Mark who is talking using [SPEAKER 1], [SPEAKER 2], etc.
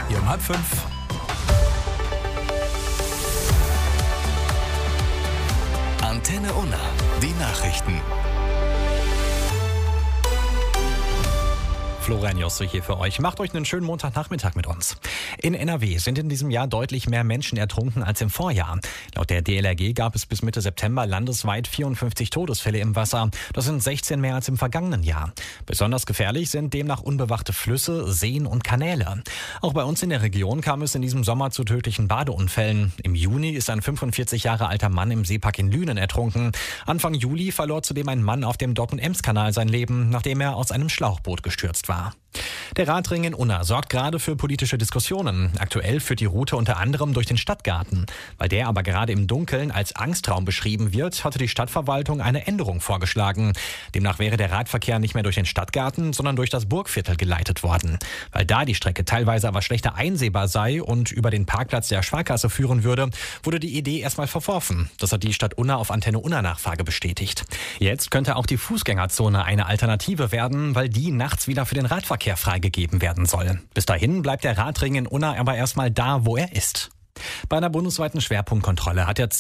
[SPEAKER 1] hier um 4:30. Antenne Unna, die Nachrichten.
[SPEAKER 2] Florian Josse hier für euch. Macht euch einen schönen Montagnachmittag mit uns. In NRW sind in diesem Jahr deutlich mehr Menschen ertrunken als im Vorjahr. Laut der DLRG gab es bis Mitte September landesweit 54 Todesfälle im Wasser. Das sind 16 mehr als im vergangenen Jahr. Besonders gefährlich sind demnach unbewachte Flüsse, Seen und Kanäle. Auch bei uns in der Region kam es in diesem Sommer zu tödlichen Badeunfällen. Im Juni ist ein 45 Jahre alter Mann im Seepark in Lünen ertrunken. Anfang Juli verlor zudem ein Mann auf dem Dortmund-Ems-Kanal sein Leben, nachdem er aus einem Schlauchboot gestürzt war. Der Radring in Unna sorgt gerade für politische Diskussionen. Aktuell führt die Route unter anderem durch den Stadtgarten. Weil der aber gerade im Dunkeln als Angstraum beschrieben wird, hatte die Stadtverwaltung eine Änderung vorgeschlagen. Demnach wäre der Radverkehr nicht mehr durch den Stadtgarten, sondern durch das Burgviertel geleitet worden. Weil da die Strecke teilweise aber schlechter einsehbar sei und über den Parkplatz der Sparkasse führen würde, wurde die Idee erstmal verworfen. Das hat die Stadt Unna auf Antenne Unna Nachfrage bestätigt. Jetzt könnte auch die Fußgängerzone eine Alternative werden, weil die nachts wieder für den Radverkehr freigegeben werden soll. Bis dahin bleibt der Radring in Unna aber erstmal da, wo er ist. Bei einer bundesweiten Schwerpunktkontrolle hat der